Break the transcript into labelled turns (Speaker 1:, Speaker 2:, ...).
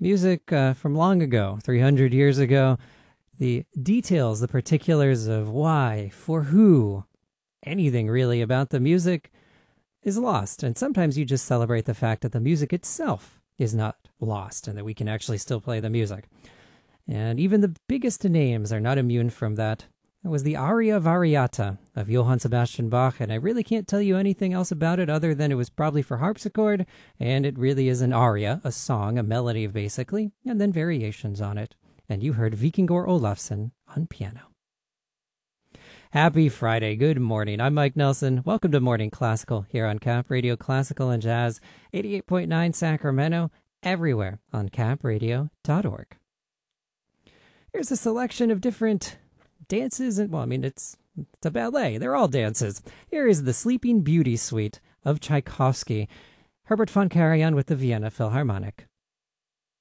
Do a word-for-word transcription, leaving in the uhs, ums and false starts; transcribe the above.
Speaker 1: Music uh, from long ago, three hundred years ago. The details, the particulars of why, for who, anything really about the music is lost. And sometimes you just celebrate the fact that the music itself is not lost and that we can actually still play the music. And even the biggest names are not immune from that. It was the Aria Variata of Johann Sebastian Bach, and I really can't tell you anything else about it other than it was probably for harpsichord, and it really is an aria, a song, a melody basically, and then variations on it. And you heard Vikingor Olafsson on piano. Happy Friday. Good morning. I'm Mike Nelson. Welcome to Morning Classical here on Cap Radio Classical and Jazz, eighty-eight point nine Sacramento, everywhere on cap radio dot org. Here's a selection of different dances, and well, I mean, it's, it's a ballet. They're all dances. Here is the Sleeping Beauty Suite of Tchaikovsky. Herbert von Karajan with the Vienna Philharmonic.